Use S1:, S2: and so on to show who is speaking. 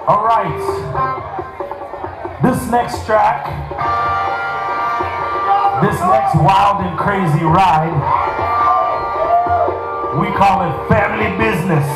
S1: All right. This next track, this next wild and crazy ride, we call it Family Business.